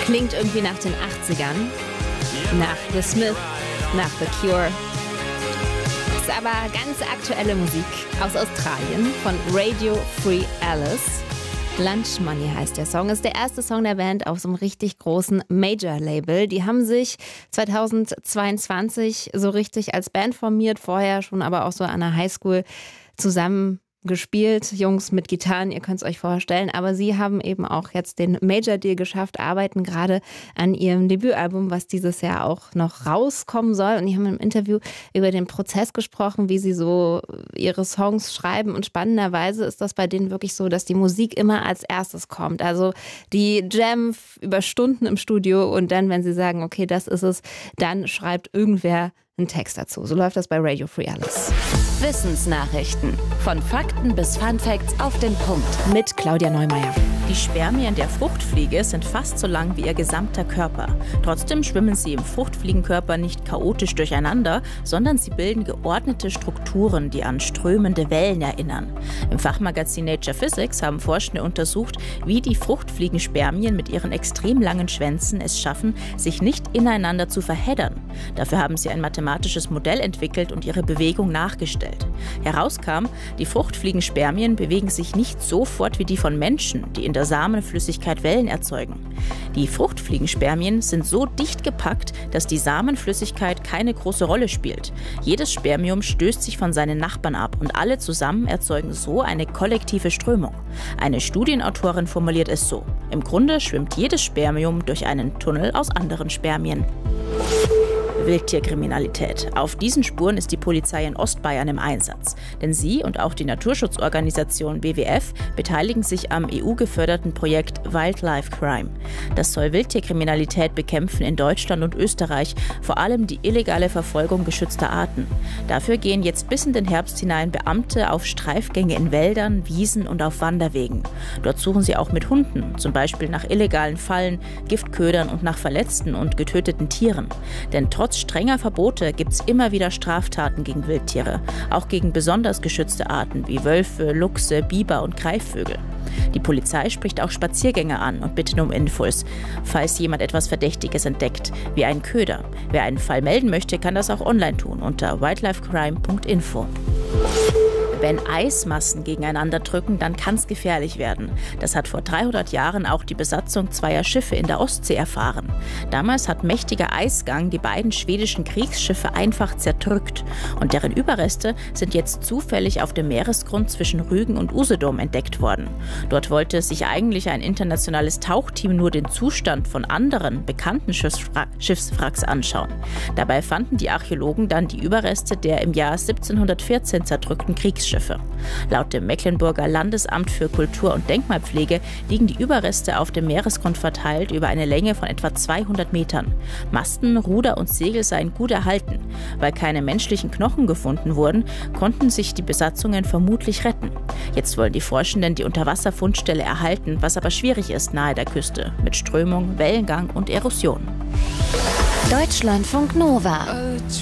Klingt irgendwie nach den 80ern, nach The Smiths, nach The Cure. Ist aber ganz aktuelle Musik aus Australien von Radio Free Alice. Lunch Money heißt der Song. Ist der erste Song der Band auf so einem richtig großen Major-Label. Die haben sich 2022 so richtig als Band formiert, vorher schon aber auch so an der Highschool zusammen gespielt, Jungs mit Gitarren, ihr könnt es euch vorstellen, aber sie haben eben auch jetzt den Major-Deal geschafft, arbeiten gerade an ihrem Debütalbum, was dieses Jahr auch noch rauskommen soll, und die haben im Interview über den Prozess gesprochen, wie sie so ihre Songs schreiben, und spannenderweise ist das bei denen wirklich so, dass die Musik immer als erstes kommt, also die jammen über Stunden im Studio und dann, wenn sie sagen, okay, das ist es, dann schreibt irgendwer einen Text dazu. So läuft das bei Radio Free Alice. Wissensnachrichten. Von Fakten bis Funfacts auf den Punkt. Mit Claudia Neumeier. Die Spermien der Fruchtfliege sind fast so lang wie ihr gesamter Körper. Trotzdem schwimmen sie im Fruchtfliegenkörper nicht chaotisch durcheinander, sondern sie bilden geordnete Strukturen, die an strömende Wellen erinnern. Im Fachmagazin Nature Physics haben Forschende untersucht, wie die Fruchtfliegenspermien mit ihren extrem langen Schwänzen es schaffen, sich nicht ineinander zu verheddern. Dafür haben sie ein mathematisches Modell entwickelt und ihre Bewegung nachgestellt. Herauskam, die Fruchtfliegenspermien bewegen sich nicht so fort wie die von Menschen, die in der Samenflüssigkeit Wellen erzeugen. Die Fruchtfliegenspermien sind so dicht gepackt, dass die Samenflüssigkeit keine große Rolle spielt. Jedes Spermium stößt sich von seinen Nachbarn ab und alle zusammen erzeugen so eine kollektive Strömung. Eine Studienautorin formuliert es so: Im Grunde schwimmt jedes Spermium durch einen Tunnel aus anderen Spermien. Wildtierkriminalität. Auf diesen Spuren ist die Polizei in Ostbayern im Einsatz. Denn sie und auch die Naturschutzorganisation WWF beteiligen sich am EU-geförderten Projekt Wildlife Crime. Das soll Wildtierkriminalität bekämpfen in Deutschland und Österreich, vor allem die illegale Verfolgung geschützter Arten. Dafür gehen jetzt bis in den Herbst hinein Beamte auf Streifgänge in Wäldern, Wiesen und auf Wanderwegen. Dort suchen sie auch mit Hunden, zum Beispiel nach illegalen Fallen, Giftködern und nach verletzten und getöteten Tieren. Denn trotz strenger Verbote gibt es immer wieder Straftaten gegen Wildtiere, auch gegen besonders geschützte Arten wie Wölfe, Luchse, Biber und Greifvögel. Die Polizei spricht auch Spaziergänger an und bittet um Infos, falls jemand etwas Verdächtiges entdeckt, wie einen Köder. Wer einen Fall melden möchte, kann das auch online tun unter wildlifecrime.info. Wenn Eismassen gegeneinander drücken, dann kann es gefährlich werden. Das hat vor 300 Jahren auch die Besatzung zweier Schiffe in der Ostsee erfahren. Damals hat mächtiger Eisgang die beiden schwedischen Kriegsschiffe einfach zerdrückt. Und deren Überreste sind jetzt zufällig auf dem Meeresgrund zwischen Rügen und Usedom entdeckt worden. Dort wollte sich eigentlich ein internationales Tauchteam nur den Zustand von anderen bekannten Schiffswracks anschauen. Dabei fanden die Archäologen dann die Überreste der im Jahr 1714 zerdrückten Kriegsschiffe. Laut dem Mecklenburger Landesamt für Kultur- und Denkmalpflege liegen die Überreste auf dem Meeresgrund verteilt über eine Länge von etwa 200 Metern. Masten, Ruder und Segel seien gut erhalten. Weil keine menschlichen Knochen gefunden wurden, konnten sich die Besatzungen vermutlich retten. Jetzt wollen die Forschenden die Unterwasserfundstelle erhalten, was aber schwierig ist nahe der Küste, mit Strömung, Wellengang und Erosion. Deutschlandfunk Nova.